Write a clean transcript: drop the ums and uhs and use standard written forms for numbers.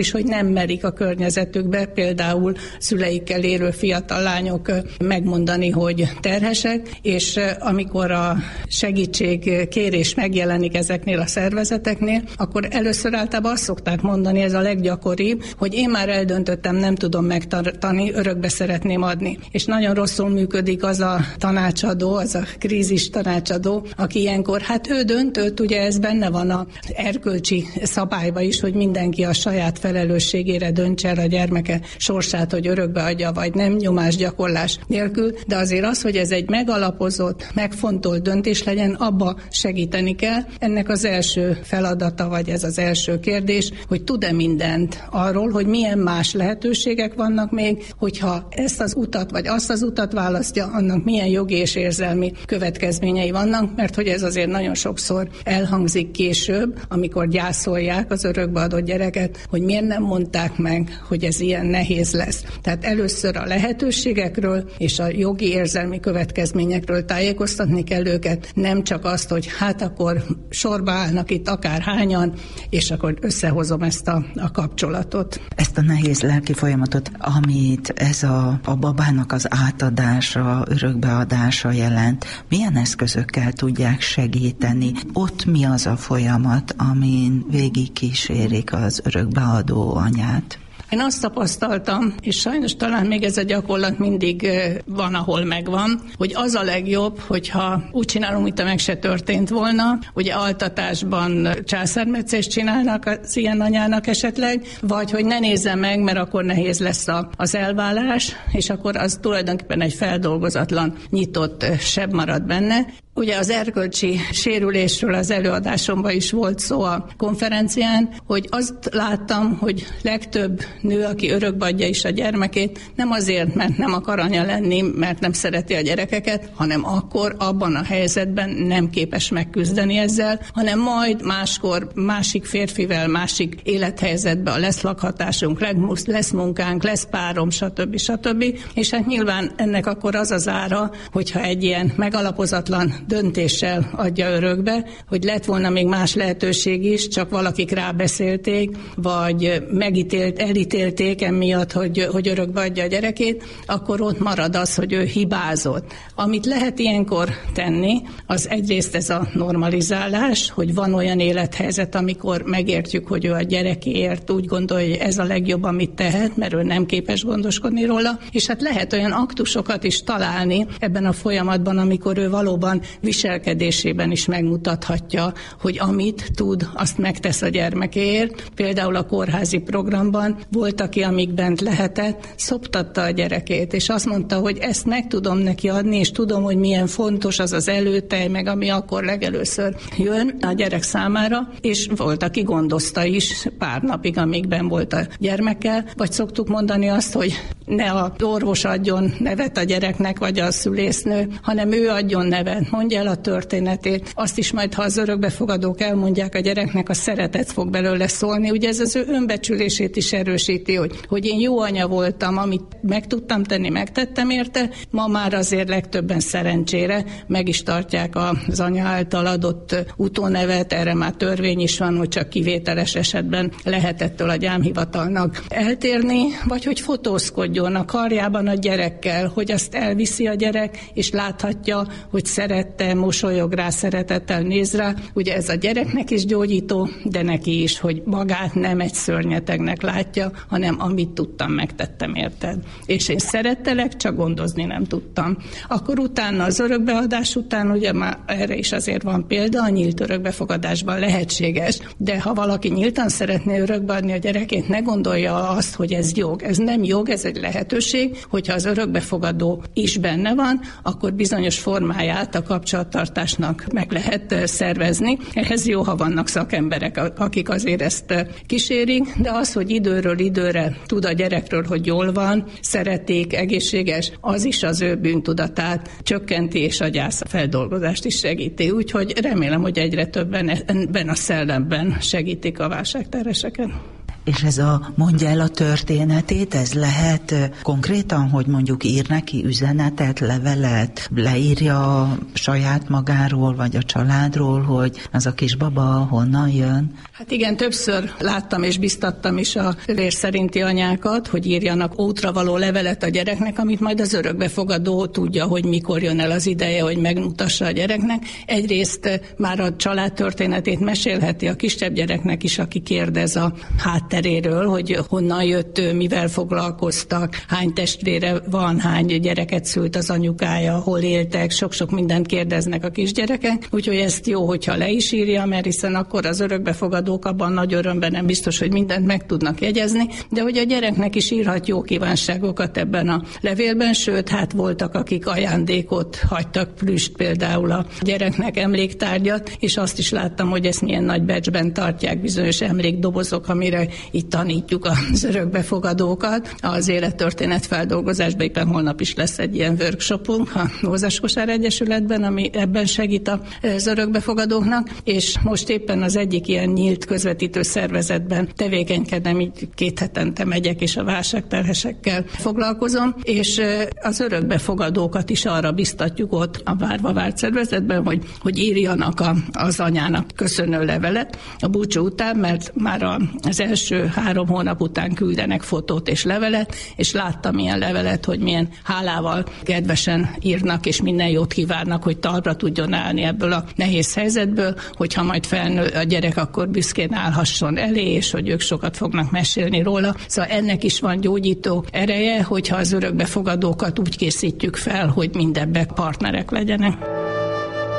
és hogy nem merik a környezetükbe, például szüleikkel élő fiatal lányok megmondani, hogy terhesek, és amikor a segítségkérés megjelenik ezeknél a szervezeteknél, akkor először általában azt szokták mondani, ez a leggyakoribb, hogy én már eldöntöttem, nem tudom megtartani, örökbe szeretném adni. És nagyon rosszul működik az a tanácsadó, az a krízis tanácsadó, aki ilyenkor, hát ő döntött, ugye ez benne van az erkölcsi szabályban is, hogy mindenki a saját felelősségére döntse el a gyermeke sorsát, hogy örökbe adja, vagy nem, nyomásgyakorlás nélkül, de azért az, hogy ez egy megalapozott, megfontolt döntés legyen, abba segíteni kell. Ennek az első feladata, vagy ez az első kérdés, hogy tud-e mindent arról, hogy milyen más lehetőségek vannak még, hogyha ezt az utat, vagy azt az utat választja, annak milyen jogi és érzelmi következményei vannak, mert hogy ez azért nagyon sokszor elhangzik később, amikor gyászolják az örökbe adott gyereket, hogy miért nem mondták meg, hogy ez ilyen nehéz lesz. Tehát először a lehetőségekről és a jogi érzelmi következményekről tájékoztatni kell őket, nem csak azt, hogy hát akkor sorba állnak itt akárhányan, és akkor összehozom ezt a kapcsolatot. Ezt a nehéz lelki folyamatot, amit ez a babának az átadása, örökbeadása jelent, milyen eszközökkel tudják segíteni? Ott mi az a folyamat, amin végig kísérik az örökbeadó anyát? Én azt tapasztaltam, és sajnos talán még ez a gyakorlat mindig van, ahol megvan, hogy az a legjobb, hogyha úgy csinálunk, mint meg se történt volna, ugye altatásban császármetszést csinálnak az ilyen anyának esetleg, vagy hogy ne nézze meg, mert akkor nehéz lesz az elválás, és akkor az tulajdonképpen egy feldolgozatlan, nyitott seb marad benne. Ugye az erkölcsi sérülésről az előadásomban is volt szó a konferencián, hogy azt láttam, hogy legtöbb nő, aki örökbe adja is a gyermekét, nem azért, mert nem akar anya lenni, mert nem szereti a gyerekeket, hanem akkor abban a helyzetben nem képes megküzdeni ezzel, hanem majd máskor másik férfivel, másik élethelyzetben lesz lakhatásunk, lesz munkánk, lesz párom, stb. És hát nyilván ennek akkor az az ára, hogyha egy ilyen megalapozatlan döntéssel adja örökbe, hogy lett volna még más lehetőség is, csak valakik rábeszélték, vagy elítélték emiatt, hogy örökbe adja a gyerekét, akkor ott marad az, hogy ő hibázott. Amit lehet ilyenkor tenni, az egyrészt ez a normalizálás, hogy van olyan élethelyzet, amikor megértjük, hogy ő a gyerekéért úgy gondolja, hogy ez a legjobb, amit tehet, mert ő nem képes gondoskodni róla, és hát lehet olyan aktusokat is találni ebben a folyamatban, amikor ő valóban viselkedésében is megmutathatja, hogy amit tud, azt megtesz a gyermekéért. Például a kórházi programban volt, aki amíg bent lehetett, szoptatta a gyerekét, és azt mondta, hogy ezt meg tudom neki adni, és tudom, hogy milyen fontos az az előtej, meg ami akkor legelőször jön a gyerek számára, és volt, aki gondozta is pár napig, amíg benn volt a gyermekkel, vagy szoktuk mondani azt, hogy ne az orvos adjon nevet a gyereknek, vagy a szülésznő, hanem ő adjon nevet, mondja el a történetét. Azt is majd, ha az örökbefogadók elmondják a gyereknek, a szeretet fog belőle szólni. Ugye ez az ő önbecsülését is erősíti, hogy én jó anya voltam, amit meg tudtam tenni, megtettem érte. Ma már azért legtöbben szerencsére meg is tartják az anya által adott utónevet, erre már törvény is van, hogy csak kivételes esetben lehet ettől a gyámhivatalnak eltérni, vagy hogy fotózkodjon a karjában a gyerekkel, hogy azt elviszi a gyerek, és láthatja, hogy szerette, mosolyog rá, szeretettel néz rá. Ugye ez a gyereknek is gyógyító, de neki is, hogy magát nem egy szörnyetegnek látja, hanem amit tudtam, megtettem érted. És én szerettelek, csak gondozni nem tudtam. Akkor utána az örökbeadás után, ugye már erre is azért van példa, a nyílt örökbefogadásban lehetséges, de ha valaki nyíltan szeretné örökbeadni a gyerekét, ne gondolja azt, hogy ez jog. Ez nem jog, ez egy lehetőség, hogyha az örökbefogadó is benne van, akkor bizonyos formáját a kapcsolattartásnak meg lehet szervezni. Ehhez jó, ha vannak szakemberek, akik azért ezt kísérik, de az, hogy időről időre tud a gyerekről, hogy jól van, szeretik, egészséges, az is az ő bűntudatát csökkenti, és a gyászfeldolgozást is segíti. Úgyhogy remélem, hogy egyre többen ebben a szellemben segítik a válságterheseket. És ez a mondja el a történetét, ez lehet konkrétan, hogy mondjuk ír neki üzenetet, levelet, leírja saját magáról, vagy a családról, hogy az a kisbaba honnan jön? Hát igen, többször láttam és biztattam is a vér szerinti anyákat, hogy írjanak útravaló levelet a gyereknek, amit majd az örökbefogadó tudja, hogy mikor jön el az ideje, hogy megmutassa a gyereknek. Egyrészt már a család történetét mesélheti a kisebb gyereknek is, aki kérdez a hátteréről, hogy honnan jött ő, mivel foglalkoztak, hány testvére van, hány gyereket szült az anyukája, hol éltek, sok-sok mindent kérdeznek a kisgyerekek, úgyhogy ezt jó, hogyha le is írja, mert hiszen akkor az örökbefogadók abban nagy örömben nem biztos, hogy mindent meg tudnak jegyezni, de hogy a gyereknek is írhat jó kívánságokat ebben a levélben, sőt, hát voltak, akik ajándékot hagytak, plüst például a gyereknek, emléktárgyat, és azt is láttam, hogy ezt milyen nagy becsben tartják bizonyos emlékdobozok, amire itt tanítjuk az örökbefogadókat. Az élettörténet feldolgozásban éppen holnap is lesz egy ilyen workshopunk a Mózeskosár Egyesületben, ami ebben segít az örökbefogadóknak, és most éppen az egyik ilyen nyílt közvetítő szervezetben tevékenykedem, így 2 hetente megyek, és a válságterhesekkel foglalkozom, és az örökbefogadókat is arra biztatjuk ott a várva várt szervezetben, hogy írjanak az anyának köszönő levelet a búcsú után, mert már az első 3 hónap után küldenek fotót és levelet, és láttam ilyen levelet, hogy milyen hálával kedvesen írnak, és minden jót kívánnak, hogy talpra tudjon állni ebből a nehéz helyzetből, hogyha majd felnő a gyerek, akkor büszkén állhasson elé, és hogy ők sokat fognak mesélni róla. Szóval ennek is van gyógyító ereje, hogyha az örökbefogadókat úgy készítjük fel, hogy mindebben partnerek legyenek.